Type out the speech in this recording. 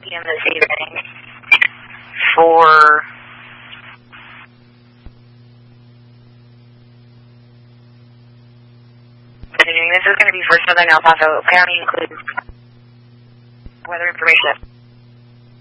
p.m. this evening for this is going to be for Southern El Paso County, includes weather information.